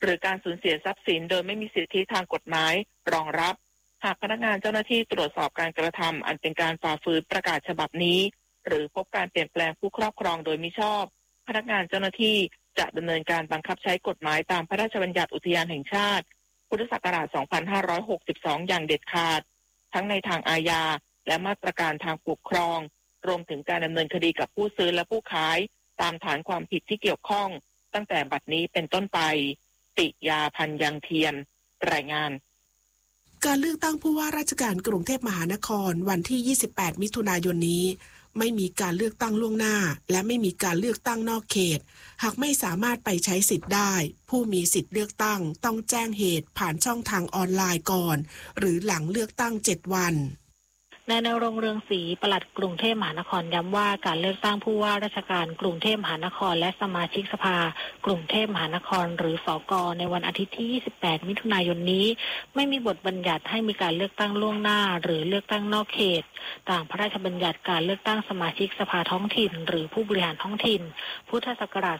หรือการสูญเสียทรัพย์สินโดยไม่มีสิทธิทางกฎหมายรองรับหากพนักงานเจ้าหน้าที่ตรวจสอบการกระทำอันเป็นการฝ่าฝืนประกาศฉบับนี้หรือพบการเปลี่ยนแปลงผู้ครอบครองโดยมิชอบพนักงานเจ้าหน้าที่จะดำเนินการบังคับใช้กฎหมายตามพระราชบัญญัติอุทยานแห่งชาติพุทธศักราช 2562 อย่างเด็ดขาดทั้งในทางอาญาและมาตรการทางปกครองรวมถึงการดำเนินคดีกับผู้ซื้อและผู้ขายตามฐานความผิดที่เกี่ยวข้องตั้งแต่บัดนี้เป็นต้นไปติยาพันธ์ยังเทียนรายงานการเลือกตั้งผู้ว่าราชการกรุงเทพมหานครวันที่ 28 มิถุนายนนี้ไม่มีการเลือกตั้งล่วงหน้าและไม่มีการเลือกตั้งนอกเขตหากไม่สามารถไปใช้สิทธิ์ได้ผู้มีสิทธิ์เลือกตั้งต้องแจ้งเหตุผ่านช่องทางออนไลน์ก่อนหรือหลังเลือกตั้ง7 วันนายณรงค์ เรืองศรีปลัดกรุงเทพมหานครย้ำว่าการเลือกตั้งผู้ว่าราชการกรุงเทพมหานครและสมาชิกสภากรุงเทพมหานครหรือสก.ในวันอาทิตย์ที่ 28 มิถุนายนนี้ไม่มีบทบัญญัติให้มีการเลือกตั้งล่วงหน้าหรือเลือกตั้งนอกเขตตามพระราชบัญญัติการเลือกตั้งสมาชิกสภาท้องถิ่นหรือผู้บริหารท้องถิ่นพุทธศักราช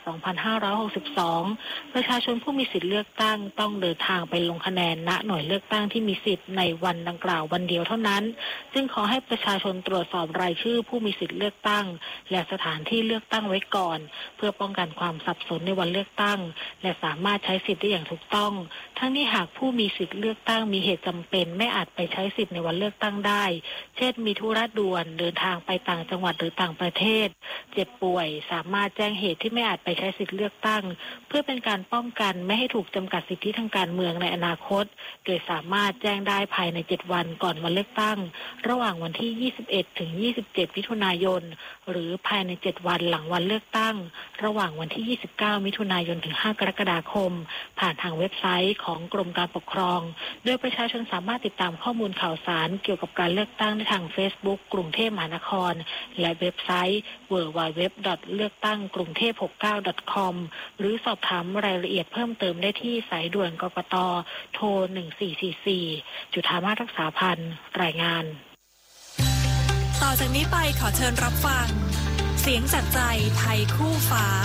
2562 ประชาชนผู้มีสิทธิเลือกตั้งต้องเดินทางไปลงคะแนนณหน่วยเลือกตั้งที่มีสิทธิ์ในวันดังกล่าววันเดียวเท่านั้นซึ่งขอให้ประชาชนตรวจสอบรายชื่อผู้มีสิทธิเลือกตั้งและสถานที่เลือกตั้งไว้ก่อนเพื่อป้องกันความสับสนในวันเลือกตั้งและสามารถใช้สิทธิ์ได้อย่างถูกต้องทั้งนี้หากผู้มีสิทธิเลือกตั้งมีเหตุจำเป็นไม่อาจไปใช้สิทธิ์ในวันเลือกตั้งได้เช่นมีธุระด่วนเดินทางไปต่างจังหวัดหรือต่างประเทศเจ็บป่วยสามารถแจ้งเหตุที่ไม่อาจไปใช้สิทธิเลือกตั้งเพื่อเป็นการป้องกันไม่ให้ถูกจำกัดสิทธิทางการเมืองในอนาคตโดยสามารถแจ้งได้ภายใน7 วันก่อนวันเลือกตั้งระหว่างวันที่21 ถึง 27 มิถุนายนหรือภายใน7 วันหลังวันเลือกตั้งระหว่างวันที่ 29 มิถุนายนถึง 5 กรกฎาคมผ่านทางเว็บไซต์ของกรมการปกครองโดยประชาชนสามารถติดตามข้อมูลข่าวสารเกี่ยวกับการเลือกตั้งได้ทาง Facebook กรุงเทพมหานครและเว็บไซต์ www.leuktanggrungthep69.com หรือสอบถามรายละเอียดเพิ่มเติมได้ที่สายด่วนกกต.โทร 1444 จุฑามาศรักษาพันธ์รายงานต่อจากนี้ไปขอเชิญรับฟังเสียงจากใจไทยคู่ฟ้า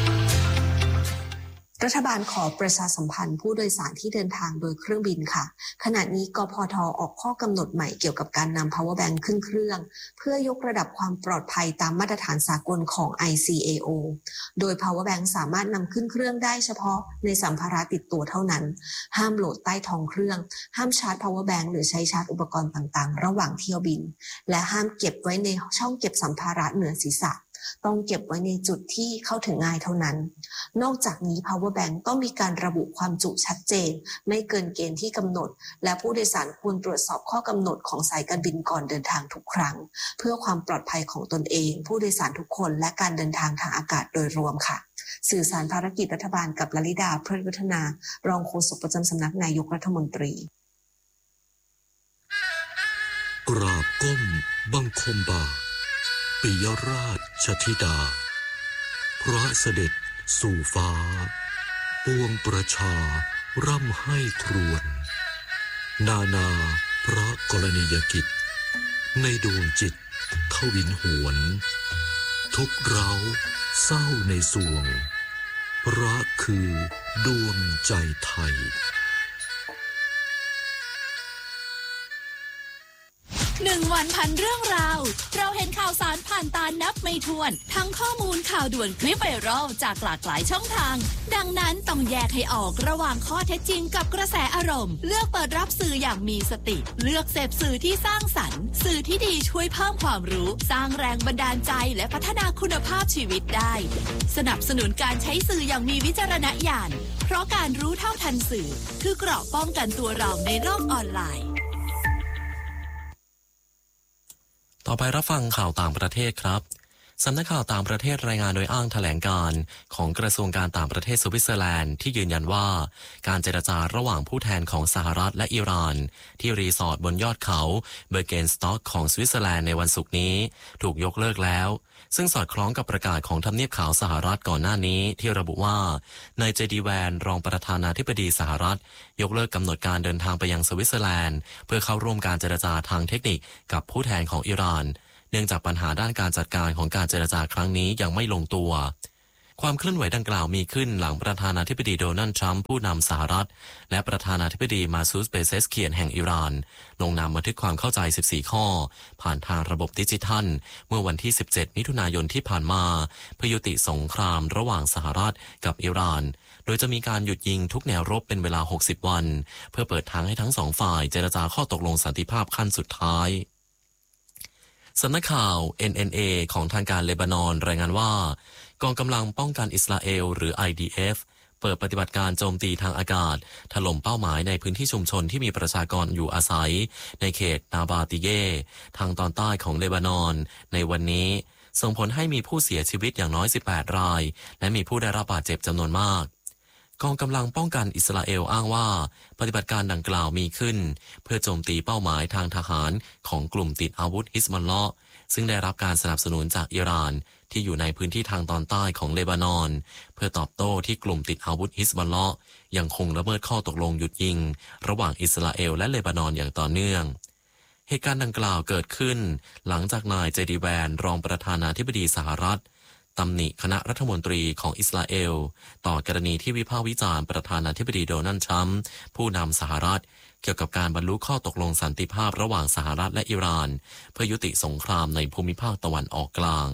รัฐบาลขอประชาสัมพันธ์ผู้โดยสารที่เดินทางโดยเครื่องบินค่ะขณะนี้กพท.ออกข้อกำหนดใหม่เกี่ยวกับการนำ power bank ขึ้นเครื่องเพื่อยกระดับความปลอดภัยตามมาตรฐานสากลของ ICAO โดย power bank สามารถนำขึ้นเครื่องได้เฉพาะในสัมภาระติดตัวเท่านั้นห้ามโหลดใต้ท้องเครื่องห้ามชาร์จ power bank หรือใช้ชาร์จอุปกรณ์ต่างๆระหว่างเที่ยวบินและห้ามเก็บไว้ในช่องเก็บสัมภาระเหนือศีรษะต้องเก็บไว้ในจุดที่เข้าถึงง่ายเท่านั้นนอกจากนี้ power bank ต้องมีการระบุความจุชัดเจนไม่เกินเกณฑ์ที่กำหนดและผู้โดยสารควรตรวจสอบข้อกำหนดของสายการบินก่อนเดินทางทุกครั้งเพื่อความปลอดภัยของตนเองผู้โดยสารทุกคนและการเดินทางทางอากาศโดยรวมค่ะสื่อสารภารกิจรัฐบาลกับลลิดา เพลิดวัฒนารองโฆษกประจำสำนักนายกรัฐมนตรีกราบก้มบังคมบาทปิยราชธิดาพระเสด็จสู่ฟ้าปวงประชาร่ำให้ครวญนานาพระกรณียกิจในดวงจิตทวินหวนทุกเร้าเศร้าในสวงพระคือดวงใจไทย 1 วันพันเรื่องราวเราเห็นข่าวสารผ่านตานับไม่ถ้วนทั้งข้อมูลข่าวด่วนคลิปไวรัลจากหลากหลายช่องทางดังนั้นต้องแยกให้ออกระหว่างข้อเท็จจริงกับกระแสอารมณ์เลือกเปิดรับสื่ออย่างมีสติเลือกเสพสื่อที่สร้างสรรค์สื่อที่ดีช่วยเพิ่มความรู้สร้างแรงบันดาลใจและพัฒนาคุณภาพชีวิตได้สนับสนุนการใช้สื่ออย่างมีวิจารณญาณเพราะการรู้เท่าทันสื่อคือเกราะป้องกันตัวเราในโลกออนไลน์ต่อไปรับฟังข่าวต่างประเทศครับสำนักข่าวต่างประเทศรายงานโดยอ้างแถลงการณ์ของกระทรวงการต่างประเทศสวิตเซอร์แลนด์ที่ยืนยันว่าการเจรจาระหว่างผู้แทนของสหรัฐและอิหร่านที่รีสอร์ทบนยอดเขาเบอร์เกนสต็อกของสวิตเซอร์แลนด์ในวันศุกร์นี้ถูกยกเลิกแล้วซึ่งสอดคล้องกับประกาศของทำเนียบขาวสหรัฐก่อนหน้านี้ที่ระบุว่านายเจดีแวนรองประธานาธิบดีสหรัฐยกเลิกกำหนดการเดินทางไปยังสวิตเซอร์แลนด์เพื่อเข้าร่วมการเจรจาทางเทคนิคกับผู้แทนของอิหร่านเนื่องจากปัญหาด้านการจัดการของการเจรจาครั้งนี้ยังไม่ลงตัวความเคลื่อนไหวดังกล่าวมีขึ้นหลังประธานาธิบดีโดนัลด์ทรัมป์ผู้นำสหรัฐและประธานาธิบดีมาซูดเปเซสเคียนแห่งอิหร่านลงนามบันทึกความเข้าใจ14ข้อผ่านทางระบบดิจิทัลเมื่อวันที่17มิถุนายนที่ผ่านมาเพื่อยุติสงครามระหว่างสหรัฐกับอิหร่านโดยจะมีการหยุดยิงทุกแนวรบเป็นเวลา60วันเพื่อเปิดทางให้ทั้งสองฝ่ายเจรจาข้อตกลงสันติภาพขั้นสุดท้ายสำนักข่าว NNA ของทางการเลบานอนรายงานว่ากองกำลังป้องกันอิสราเอลหรือ IDF เปิดปฏิบัติการโจมตีทางอากาศถล่มเป้าหมายในพื้นที่ชุมชนที่มีประชากรอยู่อาศัยในเขตนาบาติเยทางตอนใต้ของเลบานอนในวันนี้ส่งผลให้มีผู้เสียชีวิตอย่างน้อย18รายและมีผู้ได้รับบาดเจ็บจำนวนมากกองกำลังป้องกันอิสราเอลอ้างว่าปฏิบัติการดังกล่าวมีขึ้นเพื่อโจมตีเป้าหมายทางทหารของกลุ่มติดอาวุธฮิซบอลเลาะห์ซึ่งได้รับการสนับสนุนจากอิหร่านที่อยู่ในพื้นที่ทางตอนใต้ของเลบานอนเพื่อตอบโต้ที่กลุ่มติดอาวุธฮิซบอลเลาะห์ยังคงละเมิดข้อตกลงหยุดยิงระหว่างอิสราเอลและเลบานอนอย่างต่อเนื่องเหตุการณ์ดังกล่าวเกิดขึ้นหลังจากนายเจดีแวนรองประธานาธิบดีสหรัฐตำหนิคณะรัฐมนตรีของอิสราเอลต่อกรณีที่วิพากษ์วิจารณ์ประธานาธิบดีโดนัลด์ทรัมป์ผู้นำสหรัฐเกี่ยวกับการบรรลุข้อตกลงสันติภาพระหว่างสหรัฐและอิหร่านเพื่อยุติสงครามในภูมิภาคตะวันออกกลาง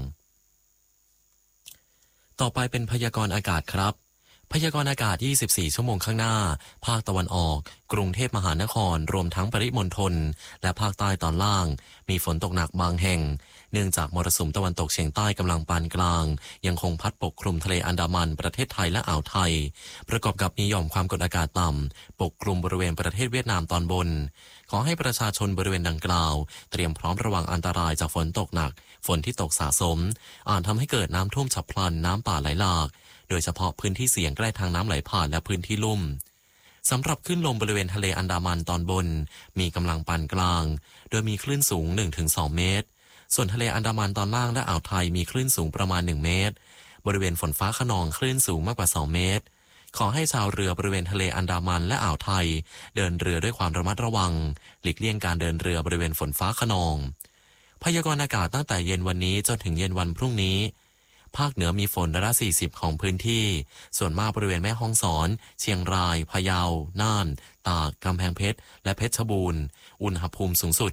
ต่อไปเป็นพยากรณ์อากาศครับพยากรณ์อากาศ24ชั่วโมงข้างหน้าภาคตะวันออกกรุงเทพมหานครรวมทั้งปริมณฑลและภาคใต้ตอนล่างมีฝนตกหนักบางแห่งเนื่องจากมรสุมตะวันตกเฉียงใต้กำลังปานกลางยังคงพัดปกคลุมทะเลอันดามันประเทศไทยและอ่าวไทยประกอบกับมีหย่อมความกดอากาศต่ำปกคลุมบริเวณประเทศเวียดนามตอนบนขอให้ประชาชนบริเวณดังกล่าวเตรียมพร้อมระวังอันตรายจากฝนตกหนักฝนที่ตกสะสมอาจทำให้เกิดน้ำท่วมฉับพลันน้ำป่าไหลหลากโดยเฉพาะพื้นที่เสี่ยงใกล้ทางน้ำไหลผ่านและพื้นที่ลุ่มสำหรับคลื่นลมบริเวณทะเลอันดามันตอนบนมีกำลังปานกลางโดยมีคลื่นสูง 1-2 เมตรส่วนทะเลอันดามันตอนล่างและอ่าวไทยมีคลื่นสูงประมาณ1เมตรบริเวณฝนฟ้าคะนองคลื่นสูงมากกว่า2เมตรขอให้ชาวเรือบริเวณทะเลอันดามันและอ่าวไทยเดินเรือด้วยความระมัดระวังหลีกเลี่ยงการเดินเรือบริเวณฝนฟ้าคะนองพยากรณ์อากาศตั้งแต่เย็นวันนี้จนถึงเย็นวันพรุ่งนี้ภาคเหนือมีฝนร้อยละ40ของพื้นที่ส่วนมากบริเวณแม่ฮ่องสอนเชียงรายพะเยาน่านตากกำแพงเพชรและเพชรบูรณ์อุณหภูมิสูงสุด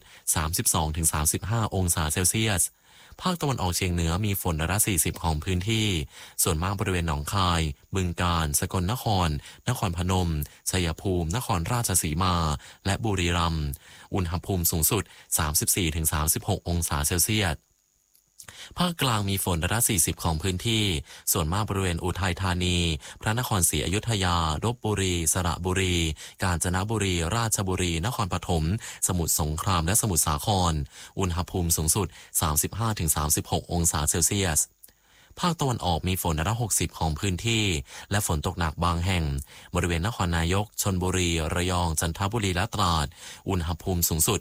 32-35 องศาเซลเซียสภาคตะวันออกเฉียงเหนือมีฝนร้อยละ40ของพื้นที่ส่วนมากบริเวณหนองคายบึงกาฬสกลนครนครพนมชัยภูมินครราชสีมาและบุรีรัมย์อุณหภูมิสูงสุด 34-36 องศาเซลเซียสภาคกลางมีฝนร้อยละ40ของพื้นที่ส่วนมากบริเวณอุทัยธานีพระนครศรีอยุธยาลพบุรีสระบุรีกาญจนบุรีราชบุรีนครปฐมสมุทรสงครามและสมุทรสาครอุณหภูมิสูงสุด 35-36 องศาเซลเซียสภาคตะวันออกมีฝนร้อยละ60ของพื้นที่และฝนตกหนักบางแห่งบริเวณนครนายกชลบุรีระยองจันทบุรีและตราดอุณหภูมิสูงสุด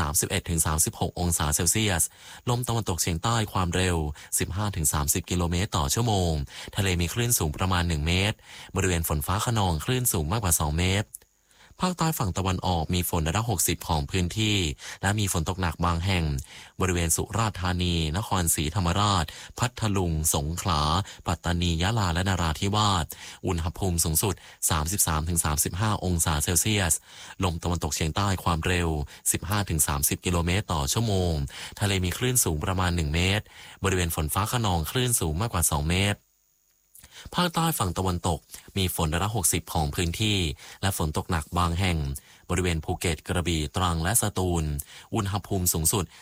31-36 องศาเซลเซียสลมตะวันตกเฉียงใต้ความเร็ว 15-30 กิโลเมตรต่อชั่วโมงทะเลมีคลื่นสูงประมาณ1เมตรบริเวณฝนฟ้าคะนองคลื่นสูงมากกว่า2เมตรภาคใต้ฝั่งตะวันออกมีฝนร้อยละ60ของพื้นที่และมีฝนตกหนักบางแห่งบริเวณสุราษฎร์ธานีนครศรีธรรมราชพัทลุงสงขลาปัตตานียะลาและนราธิวาสอุณหภูมิสูงสุด 33-35 องศาเซลเซียสลมตะวันตกเฉียงใต้ความเร็ว 15-30 กิโลเมตรต่อชั่วโมงทะเลมีคลื่นสูงประมาณ1เมตรบริเวณฝนฟ้าคะนองคลื่นสูงมากกว่า2เมตรภาคใต้ฝั่งตะวันตกมีฝนร้อยละ60ของพื้นที่และฝนตกหนักบางแห่งบริเวณภูเก็ตกระบี่ตรังและสตูลอุณหภูมิสูงสุด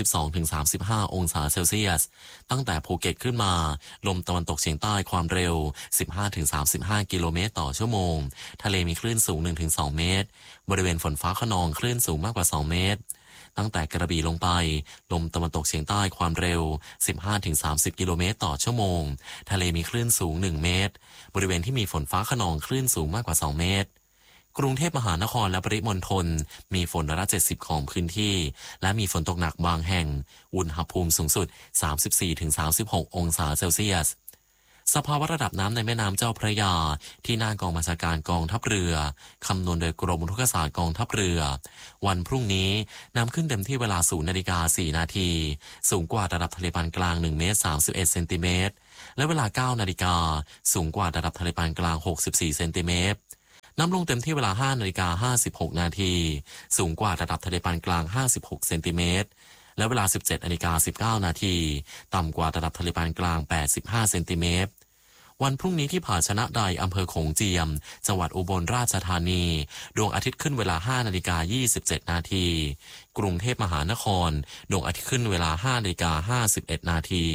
32-35 องศาเซลเซียสตั้งแต่ภูเก็ตขึ้นมาลมตะวันตกเฉียงใต้ความเร็ว 15-35 กิโลเมตรต่อชั่วโมงทะเลมีคลื่นสูง 1-2 เมตรบริเวณฝนฟ้าคะนองคลื่นสูงมากกว่า2เมตรตั้งแต่กระบี่ลงไปลมตะวันตกเฉียงใต้ความเร็ว 15-30 กิโลเมตรต่อชั่วโมงทะเลมีคลื่นสูง1เมตรบริเวณที่มีฝนฟ้าคะนองคลื่นสูงมากกว่า2เมตรกรุงเทพมหานครและปริมณฑลมีฝนร้อยละ70ของพื้นที่และมีฝนตกหนักบางแห่งอุณหภูมิสูงสุด 34-36 องศาเซลเซียสสภาวะระดับน้ำในแม่น้ำเจ้าพระยาที่หน้ากองบัญชาการกองทัพเรือคำนวณโดยกรมอุทกศาสตร์กองทัพเรือวันพรุ่งนี้น้ำขึ้นเต็มที่เวลา 0:04 น.สูงกว่าระดับทะเลปานกลาง1 เมตร 31 เซนติเมตรและเวลา 9 นาฬิกาสูงกว่าระดับทะเลปานกลาง64 เซนติเมตรน้ำลงเต็มที่เวลา 5:56 น.สูงกว่าระดับทะเลปานกลาง56 เซนติเมตรและเวลา 17:19 น.ต่ำกว่าระดับทะเลปานกลาง85 เซนติเมตรวันพรุ่งนี้ที่ผาชนะใดอำเภอโขงเจียมจังหวัดอุบลราชธานีดวงอาทิตย์ขึ้นเวลา 5:27 น.กรุงเทพมหานครดวงอาทิตย์ขึ้นเวลา 5:51 น.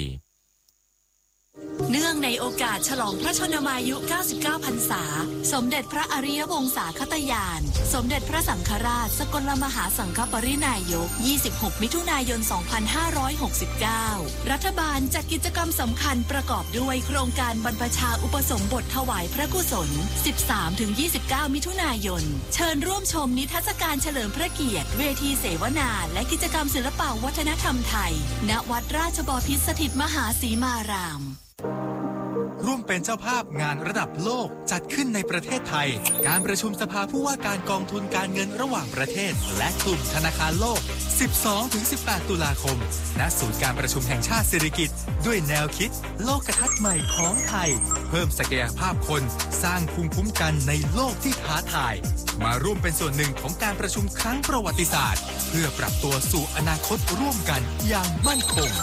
เนื่องในโอกาสฉลองพระชนมายุ 99 พรรษาสมเด็จพระอริยวงศาคตญาณสมเด็จพระสังฆราชสกลมหาสังฆปรินายก 26 มิถุนายน 2569 รัฐบาลจัดกิจกรรมสำคัญประกอบด้วยโครงการบรรพชาอุปสมบทถวายพระกุศล 13-29 มิถุนายนเชิญร่วมชมนิทรรศการเฉลิมพระเกียรติเวทีเสวนาและกิจกรรมศิลปวัฒนธรรมไทยณวัดราชบพิตรสถิตมหาสีมารามร่วมเป็นเจ้าภาพงานระดับโลกจัดขึ้นในประเทศไทยการประชุมสภาผู้ว่าการกองทุนการเงินระหว่างประเทศและกลุ่มธนาคารโลก 12-18 ตุลาคมณศูนย์การประชุมแห่งชาติสิริกิติ์ด้วยแนวคิดโลกทัศน์ใหม่ของไทยเพิ่มศักยภาพคนสร้างภูมิคุ้มกันในโลกที่ท้าทายมาร่วมเป็นส่วนหนึ่งของการประชุมครั้งประวัติศาสตร์เพื่อปรับตัวสู่อนาคตร่วมกันอย่างมั่นคง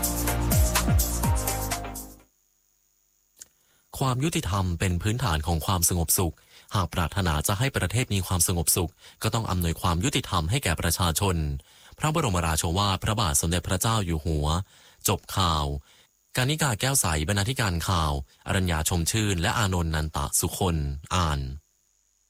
ความยุติธรรมเป็นพื้นฐานของความสงบสุขหากปรารถนาจะให้ประเทศมีความสงบสุขก็ต้องอำนวยความยุติธรรมให้แก่ประชาชนพระบรมราโชวาทพระบาทสมเด็จพระเจ้าอยู่หัวจบข่าวกานิกาแก้วใสบรรณาธิการข่าวอรัญญาชมชื่นและอานนท์นันตะสุคนอ่าน